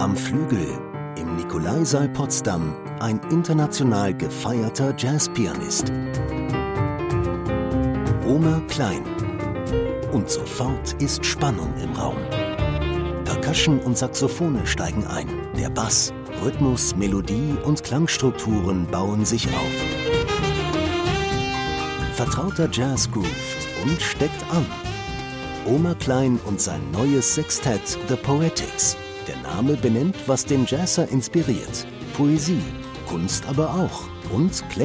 Am Flügel im Nikolaisaal Potsdam ein international gefeierter Jazzpianist. Omer Klein. Und sofort ist Spannung im Raum. Percussion und Saxophone steigen ein. Der Bass, Rhythmus, Melodie und Klangstrukturen bauen sich auf. Vertrauter Jazz groovt und steckt an. Omer Klein und sein neues Sextett The Poetics. Der Name benennt, was den Jazzer inspiriert. Poesie, Kunst aber auch und